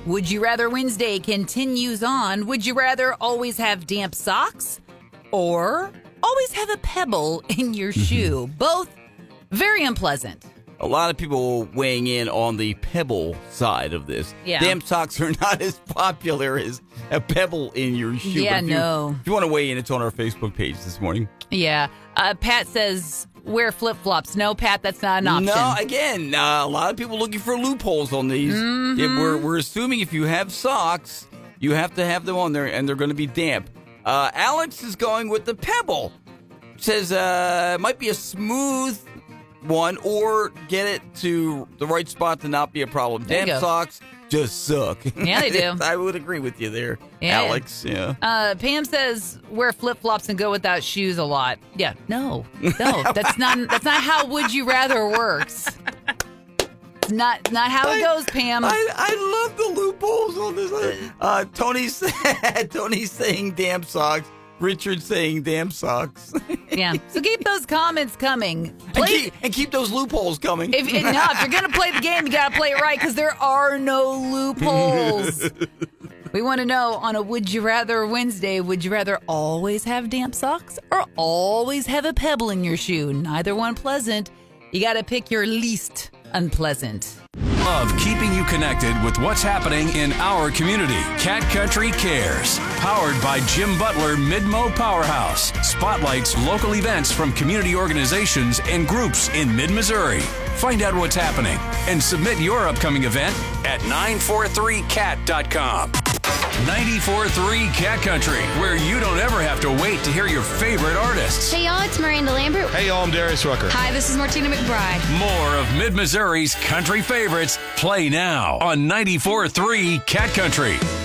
Would You Rather Wednesday continues on. Would you rather always have damp socks or always have a pebble in your shoe? Both very unpleasant. A lot of people weighing in on the pebble side of this. Yeah. Damp socks are not as popular as a pebble in your shoe. Yeah, If you want to weigh in, it's on our Facebook page this morning. Yeah. Pat says wear flip-flops. No, Pat, that's not an option. No, again, a lot of people looking for loopholes on these. We're assuming if you have socks, you have to have them on there, and they're going to be damp. Alex is going with the pebble. Says it might be a smooth one, or get it to the right spot to not be a problem. There you Damp go. socks just suck. Yeah, they do. I would agree with you there, Yeah. Alex. Yeah. Pam says wear flip-flops and go without shoes a lot. Yeah, no, that's not how Would You Rather works. It's not how it goes, Pam. I love the loopholes on this. Tony's saying damn socks. Richard saying damn socks. Yeah, so keep those comments coming. And keep those loopholes coming. If you're gonna play the game, you gotta play it right because there are no loopholes. We want to know on a Would You Rather Wednesday, would you rather always have damp socks or always have a pebble in your shoe? Neither one pleasant. You gotta pick your least unpleasant. Love keeping you connected with what's happening in our community. Cat Country Cares. Powered by Jim Butler Mid-Mo Powerhouse. Spotlights local events from community organizations and groups in mid-Missouri. Find out what's happening and submit your upcoming event at 943cat.com. 94.3 Cat Country, where you don't ever have to wait to hear your favorite artists. Hey y'all, it's Miranda Lambert. Hey y'all, I'm Darius Rucker. Hi, this is Martina McBride. More of Mid-Missouri's country favorites play now on 94.3 Cat Country.